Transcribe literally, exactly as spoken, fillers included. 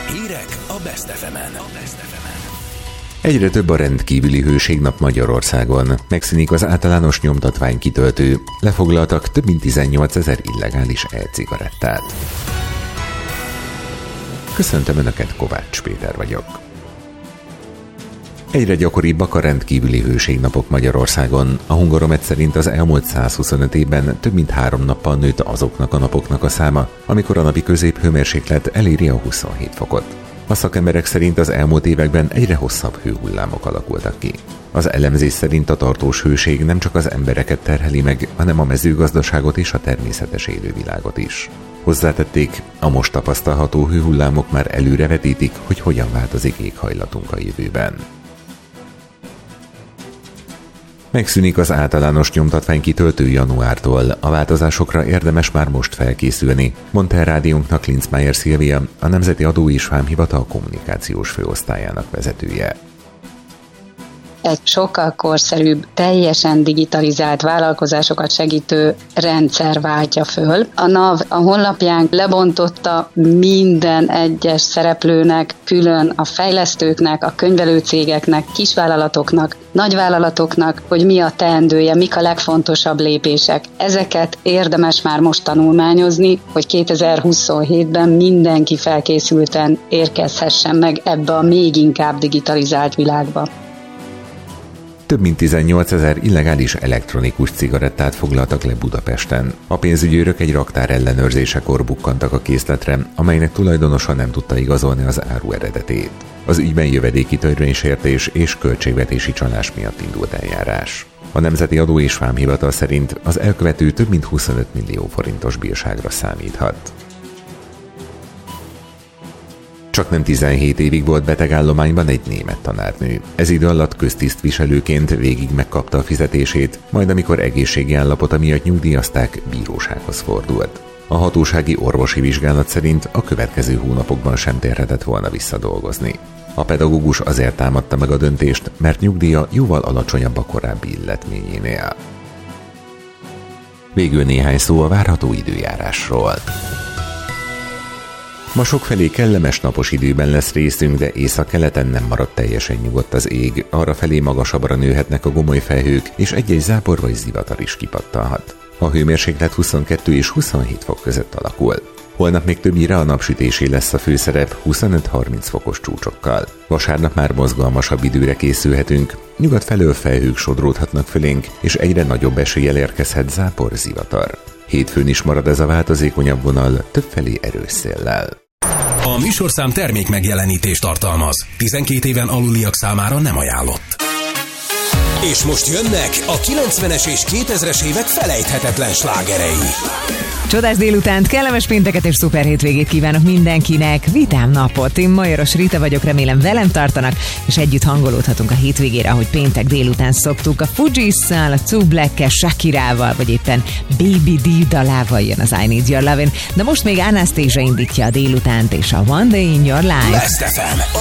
Hírek a Best ef emen. Egyre több a rendkívüli hőségnap Magyarországon. Megszűnik az általános nyomtatvány kitöltő. Lefoglaltak több mint tizennyolcezer illegális e-cigarettát. Köszöntöm Önöket, Kovács Péter vagyok. Egyre gyakoribbak a rendkívüli hőségnapok Magyarországon. A Hungaromet szerint az elmúlt százhuszonöt évben több mint három nappal nőtt azoknak a napoknak a száma, amikor a napi középhőmérséklet eléri a huszonhét fokot. A szakemberek szerint az elmúlt években egyre hosszabb hőhullámok alakultak ki. Az elemzés szerint a tartós hőség nem csak az embereket terheli meg, hanem a mezőgazdaságot és a természetes élővilágot is. Hozzátették, a most tapasztalható hőhullámok már előrevetítik, hogy hogyan változik éghajlatunk a jövőben. Megszűnik az általános nyomtatvány kitöltő januártól. A változásokra érdemes már most felkészülni, mondta el rádiónknak Linzmeier Szilvia, a Nemzeti Adó és Vámhivatal kommunikációs főosztályának vezetője. Egy sokkal korszerűbb, teljesen digitalizált vállalkozásokat segítő rendszer váltja föl. A NAV a honlapján lebontotta minden egyes szereplőnek, külön a fejlesztőknek, a könyvelőcégeknek, kisvállalatoknak, nagyvállalatoknak, hogy mi a teendője, mik a legfontosabb lépések. Ezeket érdemes már most tanulmányozni, hogy kétezer-huszonhétben mindenki felkészülten érkezhessen meg ebbe a még inkább digitalizált világba. Több mint tizennyolcezer illegális elektronikus cigarettát foglaltak le Budapesten. A pénzügyőrök egy raktár ellenőrzésekor bukkantak a készletre, amelynek tulajdonosa nem tudta igazolni az áru eredetét. Az ügyben jövedéki törvénysértés és költségvetési csalás miatt indult eljárás. A Nemzeti Adó és Vámhivatal szerint az elkövető több mint huszonöt millió forintos bírságra számíthat. Csak nem tizenhét évig volt betegállományban egy német tanárnő. Ez idő alatt köztisztviselőként végig megkapta a fizetését, majd amikor egészségi állapota miatt nyugdíjazták, bírósághoz fordult. A hatósági orvosi vizsgálat szerint a következő hónapokban sem térhetett volna visszadolgozni. A pedagógus azért támadta meg a döntést, mert nyugdíja jóval alacsonyabb a korábbi illetményénél. Végül néhány szó a várható időjárásról. Ma sokfelé kellemes napos időben lesz részünk, de északkeleten nem maradt teljesen nyugodt az ég, arrafelé magasabbra nőhetnek a gomoly felhők, és egy-egy zápor vagy zivatar is kipattanhat. A hőmérséklet huszonkettő és huszonhét fok között alakul. Holnap még többnyire a napsütésé lesz a főszerep huszonöt-harminc fokos csúcsokkal. Vasárnap már mozgalmasabb időre készülhetünk, nyugat felől felhők sodródhatnak fölénk, és egyre nagyobb eséllyel érkezhet zápor, zivatar. Hétfőn is marad ez a változékonyabb vonal, többfelé erős széllel. A műsorszám termék megjelenítést tartalmaz. tizenkét éven aluliak számára nem ajánlott. És most jönnek a kilencvenes és kétezres évek felejthetetlen slágerei. Csodás délutánt, kellemes pénteket és szuper hétvégét kívánok mindenkinek. Vitám napot. Én Majoros Rita vagyok, remélem velem tartanak, és együtt hangolódhatunk a hétvégére, ahogy péntek délután szoktuk. A Fugees-szal, a Two Black-kel, Shakirával, vagy éppen Baby D dalával jön az I Need Your Lovin'. De most még Anastasia indítja a délutánt, és a One Day in Your Life. Best ef em.